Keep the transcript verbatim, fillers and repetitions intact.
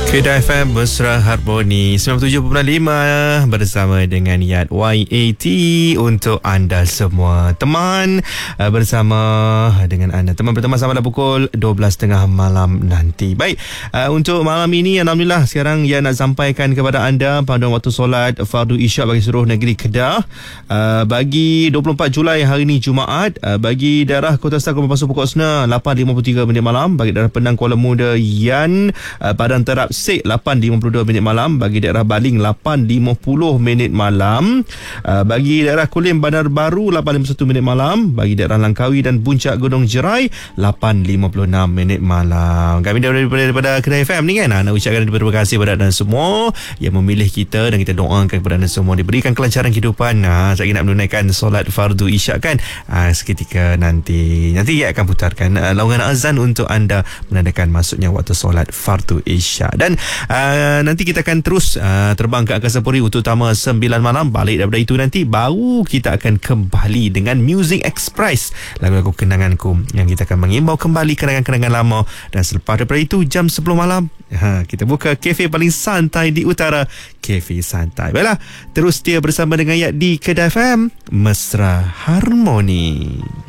Kedah F M Mesra Harmoni sembilan puluh tujuh perpuluhan lima bersama dengan Yat Y A T untuk anda semua. Teman uh, bersama dengan anda. Teman berteman sampai pukul dua belas tiga puluh malam nanti. Baik, uh, untuk malam ini alhamdulillah sekarang Yat nak sampaikan kepada anda panduan waktu solat fardu isyak bagi seluruh negeri Kedah. Uh, bagi dua puluh empat Julai hari ini Jumaat, uh, bagi daerah Kota Setaku Pasu Pokok Sena lapan lima puluh tiga minit malam, bagi daerah Penang Kuala Muda Yan uh, Padang Terap Sek lapan lima puluh dua minit malam, bagi daerah Baling lapan lima puluh minit malam, uh, bagi daerah Kulim Bandar Baru lapan lima puluh satu minit malam, bagi daerah Langkawi dan Puncak Gunung Jerai lapan lima puluh enam minit malam. Kami daripada, daripada Kedah F M ni kan nak ucapkan terima kasih kepada anda semua yang memilih kita, dan kita doakan kepada anda semua diberikan kelancaran kehidupan. Ha, saya nak menunaikan solat fardu isyak kan ha, seketika nanti. Nanti ia akan putarkan uh, laungan azan untuk anda menandakan masuknya waktu solat fardu isyak. Dan uh, nanti kita akan terus uh, terbang ke Angkasa Puri utama sembilan malam. Balik daripada itu nanti baru kita akan kembali dengan Music Express, lagu-lagu kenanganku, yang kita akan mengimbau kembali kenangan-kenangan lama. Dan selepas daripada itu jam sepuluh malam ha, kita buka kafe paling santai di utara, Kafe Santai. Baiklah, terus setia bersama dengan Yat di Kedah F M Mesra Harmoni.